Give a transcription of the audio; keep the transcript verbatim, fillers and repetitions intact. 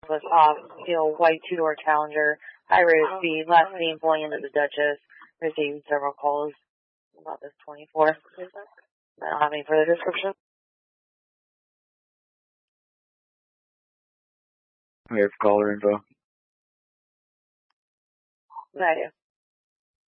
was off, steel, white two-door Challenger, high rate of speed, last name pulling into the Duchess, received several calls about this twenty-four. I don't have any further description. We have caller info. I do.